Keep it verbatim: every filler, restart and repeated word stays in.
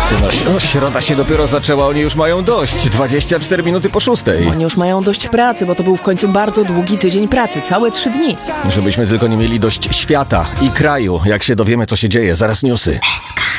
Ty no, no, środa się dopiero zaczęła, oni już mają dość. dwadzieścia cztery minuty po szóstej. Oni już mają dość pracy, bo to był w końcu bardzo długi tydzień pracy, całe trzy dni. Żebyśmy tylko nie mieli dość świata i kraju, jak się dowiemy, co się dzieje. Zaraz newsy. S K.